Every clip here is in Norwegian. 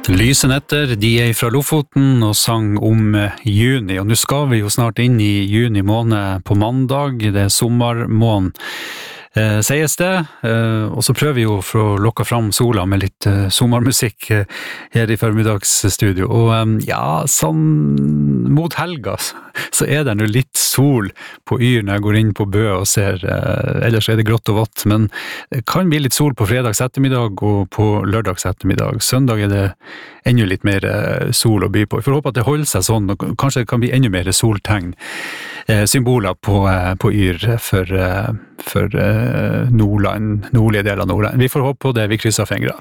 Lyse netter, de fra Lofoten og sang om juni, og nå skal vi jo snart inn i juni måned på mandag, det sommermåneden. Sies det, og så prøver vi jo for å lokke fram sola med litt sommermusikk her i formiddagsstudio, og ja, sånn mot helga så det nå litt sol på Yr når jeg går inn på Bø og ser, ellers det grått og vått, men det kan bli litt sol på fredags ettermiddag og på lørdags ettermiddag. Søndag det enda litt mer sol å by på. Vi får håpe at det holder seg sånn, og kanskje det kan bli enda mer soltegn, symboler på Yr for Nordland, nordlige del av Nordland. Vi får håpe på det, vi krysser fingre.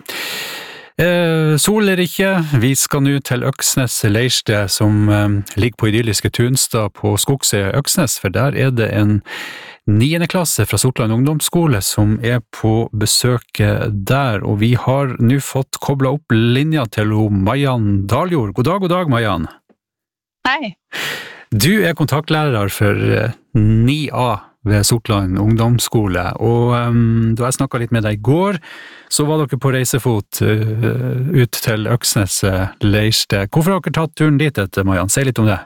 Sol ikke, vi skal nå til Øksnes Leirste, som ligger på idylliske Tunstad på Skogsøy Øksnes, for der det en 9. klasse fra Sortland ungdomsskole som på besøk der, og vi har nå fått koblet opp linja til Mariann Daljord. God dag, Mariann. Hei. Du kontaktlærer for 9A ved Sortland ungdomsskole, og da jeg snakket litt med deg I går, så var dere på reisefot ut til Øksnes Leirste. Hvorfor har dere tatt turen dit etter, Mariann? Si litt om det.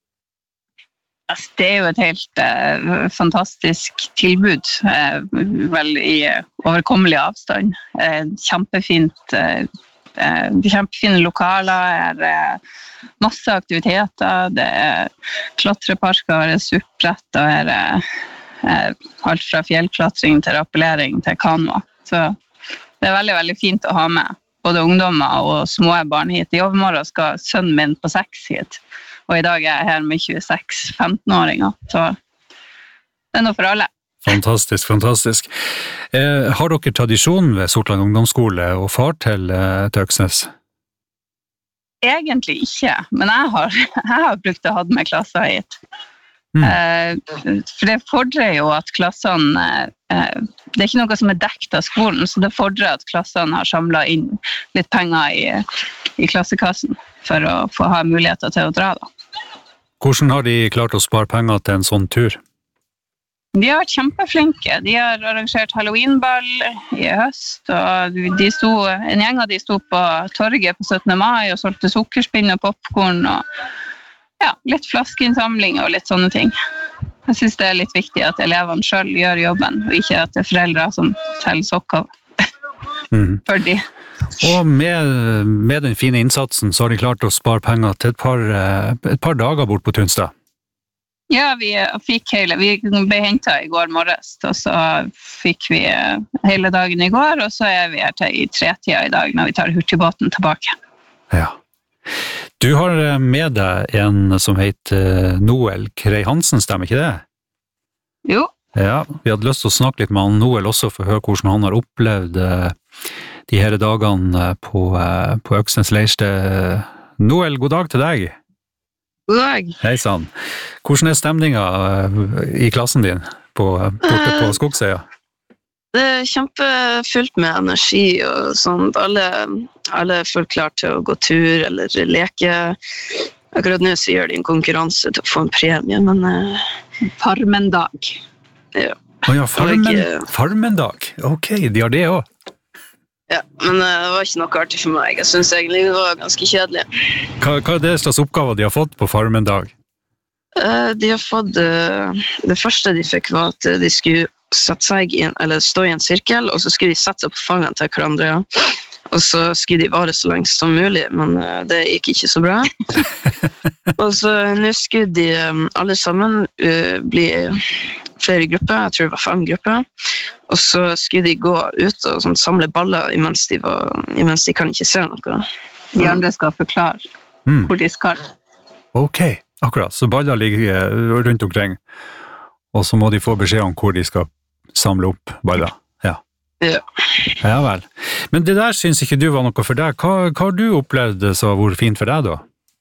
Altså, det jo et helt fantastisk tilbud, vel I overkommelig avstand. Kjempefint, kjempefine lokaler, masse aktiviteter, det klatreparker, surfbrett, og alt fra fjellklatring til rappellering til kanoa. Så det veldig, veldig fint å ha med både ungdommer og små barn hit. I overmorgen skal sønnen min på 6 hit, og I dag jeg her med 26-15-åringer, så det noe for alle. Fantastisk, fantastisk. Har dere tradisjon ved Sortland ungdomsskole og far til Øksnes? Egentlig ikke, men jeg har brukt å ha med klasser hit. For det fordrer jo at klassene, det ikke noe som dekt av skolen, så det fordrer at klassene har samlet inn litt penger I klassekassen for å få ha muligheter til å dra da. Hvordan har de klart å spare penger til en sånn tur? De har vært kjempeflinke. De har arrangert Halloweenball I høst, og en gjeng av de sto på torget på 17. mai og solgte sukkerspinn og popcorn, og ja, litt flaskeinnsamling og litt sånne ting. Jeg synes det litt viktig at elevene selv gjør jobben, og ikke at det foreldre som teller sokker for de. Og med den fine innsatsen så har de klart å spare penger til et par dager bort på Tunstad. Ja, vi ble hentet I går morges, og så fikk vi hele dagen I går, og så vi her til I 3-tida I dag når vi tar hurtigbåten tilbake. Ja. Du har med deg en som heter Noel Krei Hansen, stemmer ikke det? Jo. Ja, vi hadde lyst til å snakke litt med han Noel også for å høre hvordan han har opplevd de her dagene på Øksnes Leirste. Noel, god dag til deg. God dag. Hei sann. Hvordan stemningen I klassen din borte på Skogsøya? Det kjempefullt med energi og sånt. Alle fullt klar til å gå tur eller leke. Akkurat nå så gjør de en konkurranse til å få en premie, men Farmendag. Ja. Ja, Farmendag. Ok, de har det også. Ja, men det var ikke noe artig for meg. Jeg synes egentlig det var ganske kjedelig. Hva det slags oppgaver de har fått på Farmendag? De har fått, det første de fikk var at de skulle sette seg eller stå I en sirkel, og så skulle de sette seg på fangene til hverandre, og så skulle de vare så lenge som mulig, men det gikk ikke så bra. Og så nå skulle de alle sammen bli flere grupper, jeg tror det var 5 grupper, og så skulle de gå ut og sånn, samle baller imens de kan ikke se noe. De andre skal forklare hvor de skal. Ok, akkurat, så baller ligger rundt omkring, og så må de få beskjed om hvor de skal samle opp baller. Ja. Ja. Ja vel. Men det der synes ikke du var noe for deg. Hva har du opplevd så hvor fint for deg da?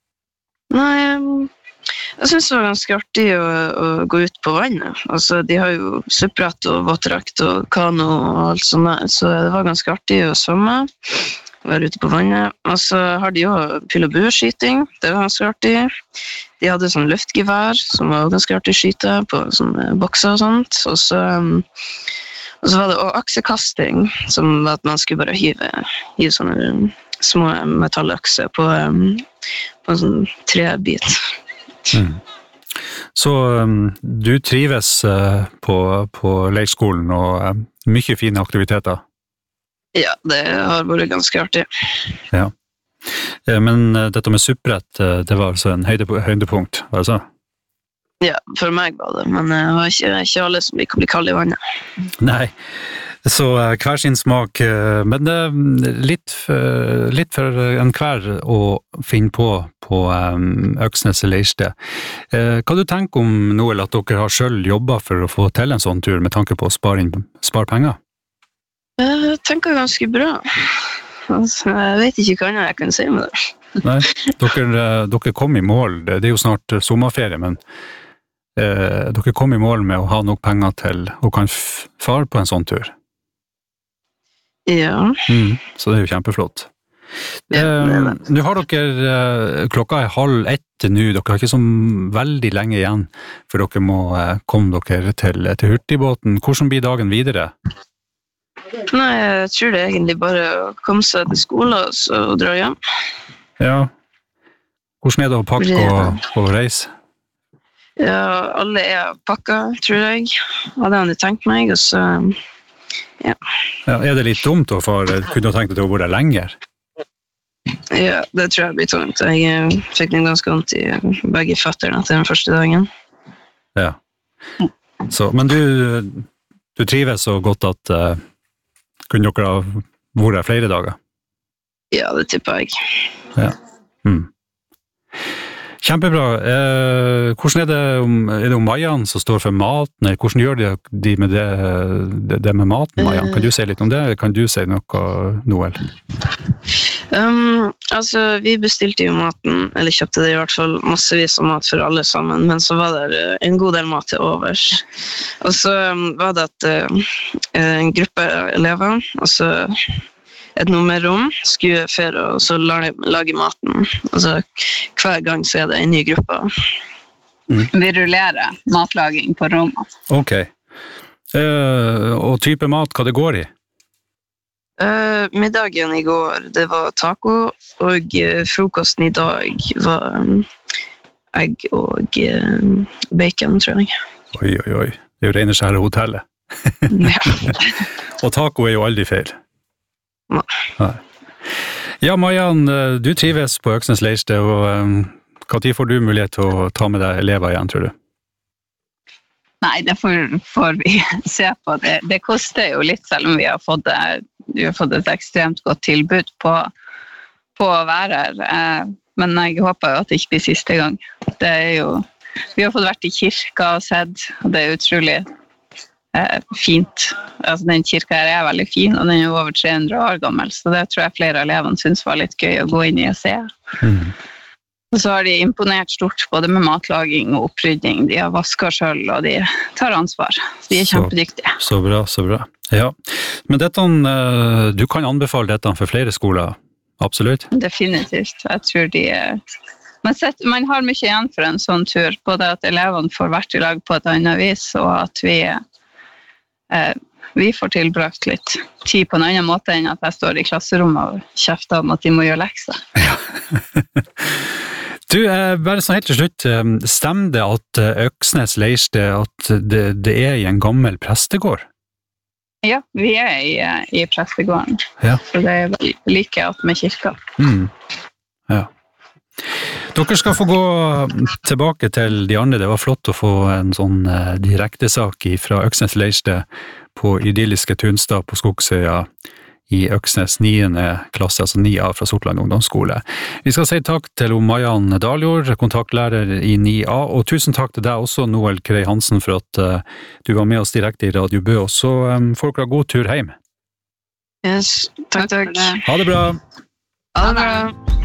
Nei, jeg synes det var ganske artig å gå ut på vannet. Altså, de har jo supprett og våtdrakt og kano og alt sånt, så det var ganske artig å svømme, være ute på vannet. Og så har de jo pil- og bueskyting, det var ganske artig. De hadde sånn luftgevær, som var ganske artig å skyte på sånne bokser og sånt. Og så var det også aksekasting, som var at man skulle bare hive sånne små metalløkser på en sånn trebit. Så du trives på leirskolen og mye fine aktiviteter? Ja, det har vært ganske artig. Ja. Men dette med supprett, det var altså en høydepunkt, var det så? Ja, for meg var det, men det var ikke alle som liker å bli kald i vannet. Nei, så hver sin smak, men litt for en hver å finne på Øksnes leirsted. Hva du tenker om, Noel, at dere har selv jobbet for å få til en sånn tur med tanke på å spare penger? Jeg tenker ganske bra. Altså, jeg vet ikke hva annet jeg kan si med det. Nei, dere kom i mål, det er jo snart sommerferie, men dere kom i mål med å ha nok penger til å kan fare på en sånn tur. Ja. Så det er jo kjempeflott. Ja, Nå har dere, klokka er 12:30 nå, dere har ikke så veldig lenge igjen, for dere må komme dere til hurtigbåten. Hvordan blir dagen videre? Nei, jeg tror det er egentlig bare å komme seg til skole og så dra hjem. Ja. Hvordan er det å pakke og reise? Ja, alle er pakket, tror jeg. Hva hadde jeg tenkt meg, og så, ja. Ja, er det litt dumt å fare? Kunne du tenkt deg å være lenger? Ja, det tror jeg blir tungt. Jeg fikk den ganske vondt i begge føtterne til den første dagen. Ja. Så, men du trives så godt at kunne dere ha vært flere dager? Ja, det tipper jeg. Ja. Kjempebra. Hvordan er det om Majan som står for maten? Hvordan gjør de med det med maten, Majan? Kan du si litt om det? Kan du si noe, Noel? Altså, vi bestilte jo maten, eller kjøpte det i hvert fall massevis av mat for alle sammen, men så var det en god del mat til overs. Og så var det at en gruppe elever, altså et nummerrom, skulle føre og så lage maten. Altså, hver gang så er det en ny gruppe. Vi rullerer matlaging på rommet. Ok. Og type mat, hva det går i? Middagen i går, det var taco, og frokosten i dag var egg og bacon, tror jeg. Oi. Det er jo rene skjære hotellet. Ja. Og taco er jo aldri feil. Nei. Ja, Majan, du trives på Øksnes leirsted, og hva tid får du mulighet til å ta med deg elever igjen, tror du? Nei, det får vi se på. Det koster jo litt, selv om vi har fått et ekstremt godt tilbud på å være her. Men jeg håper jo at det ikke blir siste gang. Det er jo, vi har fått vært i kirka og sett, og det er utrolig fint. Altså, den kirka her er veldig fin, og den er jo over 300 år gammel, så det tror jeg flere av elevene synes var litt gøy å gå inn i og se. Og så har de imponert stort både med matlaging og opprydding. De har vasket selv, og de tar ansvar. De er kjempedyktige. Så bra. Ja. Men du kan anbefale dette for flere skoler, absolutt? Definitivt. Jeg tror man har mye igjen for en sånn tur, både at elevene får vært i lag på et annet vis, og at vi får tilbrakt litt tid på en annen måte enn at jeg står i klasserommet og kjefter om at de må gjøre lekser. Ja. Du, bare sånn helt til slutt, stemmer det at Øksnes leirsted, at det er i en gammel prestegård? Ja, vi er i prestegården, ja. Så det er like at med kirka. Ja. Dere skal få gå tilbake til de andre. Det var flott å få en sånn direkte sak fra Øksnes leirsted på idylliske Tunstad på Skogsøya i Øksnes 9. klasse, altså 9A fra Sortland ungdomsskole. Vi skal si takk til Majan Daljord, kontaktlærer i 9A, og tusen takk til deg også, Noel Krei Hansen, for at du var med oss direkte i Radio Bø, og så får dere god tur hjem. Yes, takk. Ha det bra! Ha det bra!